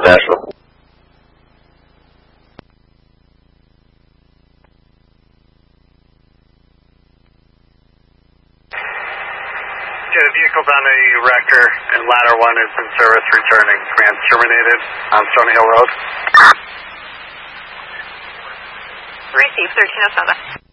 National. The vehicle's on a wrecker, and ladder 1 is in service returning. Command terminated on Stony Hill Road. Receive 1307.